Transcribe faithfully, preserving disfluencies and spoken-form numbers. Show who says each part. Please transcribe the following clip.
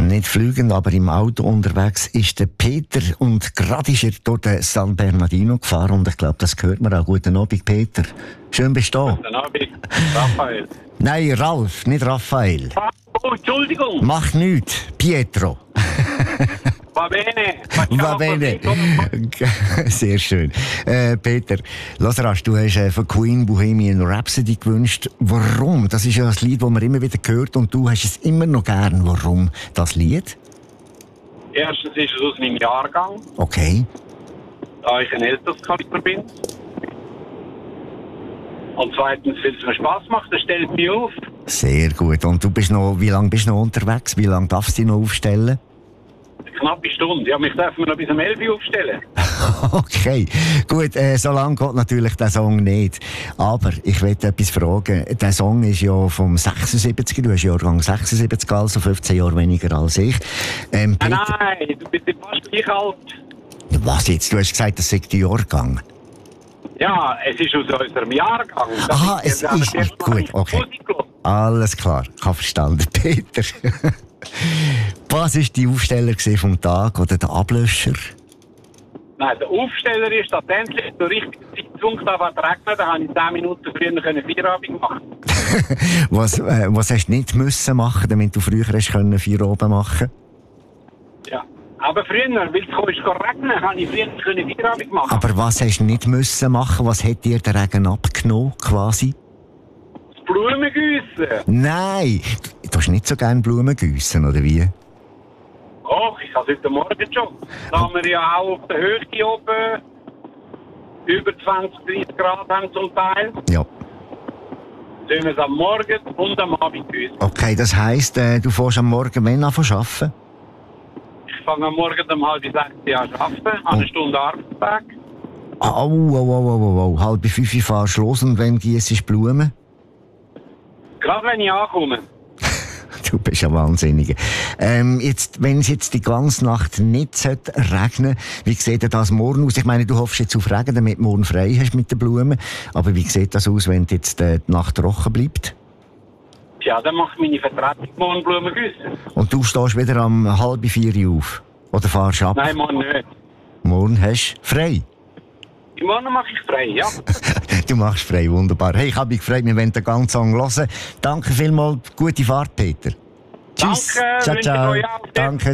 Speaker 1: nicht fliegend, aber im Auto unterwegs ist der Peter und gerade ist er durch den San Bernardino gefahren und ich glaube, das hört man auch. Guten Abend, Peter. Schön bist du da.
Speaker 2: Guten Abend, Raphael.
Speaker 1: Nein, Ralf, nicht Raphael.
Speaker 2: Oh, Entschuldigung.
Speaker 1: Mach nichts, Pietro.
Speaker 2: Va bene.
Speaker 1: Va bene. Sehr schön. Äh, Peter, lass rasch, du hast äh, von Queen Bohemian Rhapsody gewünscht. Warum? Das ist ja ein Lied, das man immer wieder hört und du hast es immer noch gern. Warum das Lied?
Speaker 2: Erstens ist es aus meinem Jahrgang,
Speaker 1: Okay.
Speaker 2: da ich ein älteres Kaliber bin. Und zweitens, weil es mir Spass macht, das stellt mich auf.
Speaker 1: Sehr gut. Und du bist noch, wie lange bist du noch unterwegs? Wie lange darfst du dich noch aufstellen?
Speaker 2: Eine knappe Stunde. Ja, mich dürfen wir noch bis um elf Uhr aufstellen.
Speaker 1: Okay, gut, äh, so lange geht natürlich der Song nicht. Aber ich möchte etwas fragen. Der Song ist ja vom sechsundsiebziger, du hast Jahrgang sechsundsiebzig, also fünfzehn Jahre weniger als ich. Ähm,
Speaker 2: Nein,
Speaker 1: Peter,
Speaker 2: nein, du bist fast gleich alt.
Speaker 1: was jetzt? Du hast gesagt, das sei der Jahrgang.
Speaker 2: Ja, es ist aus unserem Jahrgang. Das
Speaker 1: Aha, es
Speaker 2: ja,
Speaker 1: ist,
Speaker 2: das
Speaker 1: gut, okay. Alles klar, ich habe verstanden, Peter. Was war die Aufsteller vom Tag oder der Ablöscher?
Speaker 2: Nein, der Aufsteller ist tatsächlich der richtige Zeitpunkt, da war es regnet, da habe ich zehn Minuten früher Feierabend machen.
Speaker 1: was, äh, was hast du nicht müssen machen, damit du früher hast können Feierabend machen?
Speaker 2: Ja, aber früher, weil es ist regnen, habe ich früher Feierabend machen.
Speaker 1: Aber was hast du nicht müssen machen? Was hat dir der Regen abgenommen, quasi?
Speaker 2: Das Blumengießen.
Speaker 1: Nein, du hast nicht so gerne Blumen gießen, oder wie?
Speaker 2: Och, ich habe heute Morgen schon. Da haben wir ja auch auf der Höhe oben über zwanzig, dreißig Grad haben zum Teil.
Speaker 1: Ja.
Speaker 2: Sollen wir es am Morgen und am Abend gießen.
Speaker 1: Okay, das heisst, äh, du fährst am Morgen wann an zu arbeiten?
Speaker 2: Ich fange am Morgen um halb sechs an zu arbeiten, habe eine Stunde Arbeitstag.
Speaker 1: Au, au, au, au, au, au. Halb fünf fahrst du los und wenn gießt du Blumen?
Speaker 2: Gerade wenn ich ankomme.
Speaker 1: Du bist ja wahnsinnig. Ähm, jetzt, wenn es jetzt die ganze Nacht nicht sollte regnen, wie sieht denn das morgen aus? Ich meine, du hoffst jetzt auf Regen, damit du morgen frei hast mit den Blumen. Aber wie sieht das aus, wenn jetzt äh, die Nacht trocken bleibt?
Speaker 2: Ja, dann mache ich meine Vertretung morgen Blumen gießen.
Speaker 1: Und du stehst wieder am halb vier Uhr auf? Oder fahrst ab?
Speaker 2: Nein, morgen nicht.
Speaker 1: Morgen hast du frei?
Speaker 2: Morgen mache ich frei, ja.
Speaker 1: Du machst frei, wunderbar. Hey, ich habe mich gefreut, wir wollen den ganzen Song hören. Danke vielmals, gute Fahrt, Peter. Tschüss.
Speaker 2: Danke,
Speaker 1: ciao,
Speaker 2: wünsche
Speaker 1: ciao.
Speaker 2: euch auch.
Speaker 1: Danke.